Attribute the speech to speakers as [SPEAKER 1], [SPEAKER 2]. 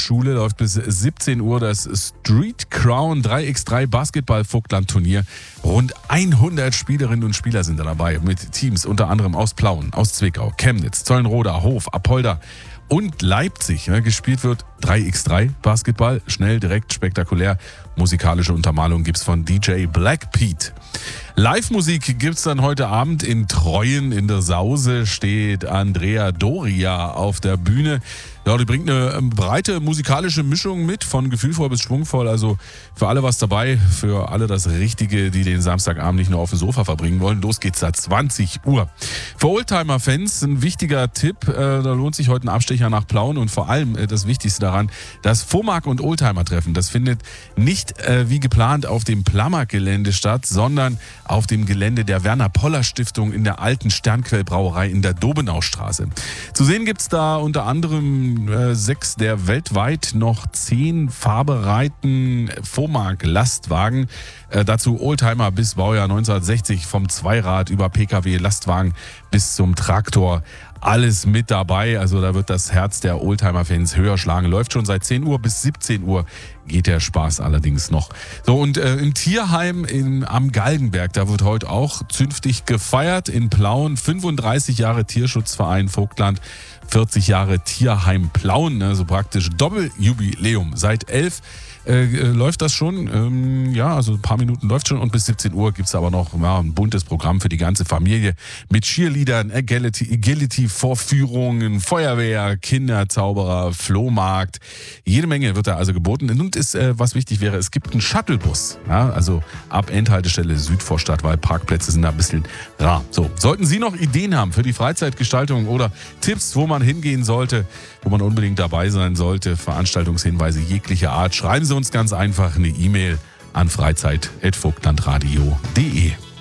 [SPEAKER 1] Schule läuft bis 17 Uhr das Street Crown 3x3 Basketball-Vogtland-Turnier. Rund 100 Spielerinnen und Spieler sind da dabei mit Teams unter anderem aus Plauen, aus Zwickau, Chemnitz, Zollenroda, Hof, Apolda und Leipzig. Gespielt wird 3x3 Basketball, schnell, direkt, spektakulär. Musikalische Untermalung gibt's von DJ Black Pete. Live-Musik gibt's dann heute Abend in Treuen. In der Sause steht Andrea Doria auf der Bühne. Ja, die bringt eine breite musikalische Mischung mit, von gefühlvoll bis schwungvoll. Also für alle was dabei, für alle das Richtige, die den Samstagabend nicht nur auf dem Sofa verbringen wollen. Los geht's da 20 Uhr. Für Oldtimer-Fans ein wichtiger Tipp, da lohnt sich heute ein Abstecher nach Plauen und vor allem das Wichtigste daran, das Fomag- und Oldtimer-Treffen. Das findet nicht wie geplant auf dem Plamag-Gelände statt, sondern auf dem Gelände der Werner-Poller-Stiftung in der alten Sternquell-Brauerei in der Dobenaustraße. Zu sehen gibt's da unter anderem 6 der weltweit noch 10 fahrbereiten Fomag-Lastwagen. Dazu Oldtimer bis Baujahr 1960, vom Zweirad über Pkw, Lastwagen bis zum Traktor. Alles mit dabei, also da wird das Herz der Oldtimer-Fans höher schlagen. Läuft schon seit 10 Uhr bis 17 Uhr, geht der Spaß allerdings noch. So, und im Tierheim am Galgenberg, da wird heute auch zünftig gefeiert. In Plauen 35 Jahre Tierschutzverein Vogtland, 40 Jahre Tierheim Plauen, also praktisch Doppeljubiläum. Seit 11 läuft das schon, also ein paar Minuten läuft schon und bis 17 Uhr gibt's aber noch ein buntes Programm für die ganze Familie mit Cheerleadern, Agility-Vorführungen, Feuerwehr, Kinderzauberer, Flohmarkt. Jede Menge wird da also geboten und was wichtig wäre, es gibt einen Shuttlebus, also ab Endhaltestelle Südvorstadt, weil Parkplätze sind da ein bisschen rar. So, sollten Sie noch Ideen haben für die Freizeitgestaltung oder Tipps, wo man hingehen sollte, wo man unbedingt dabei sein sollte, Veranstaltungshinweise jeglicher Art, schreiben Sie uns ganz einfach eine E-Mail an freizeit@vogtlandradio.de.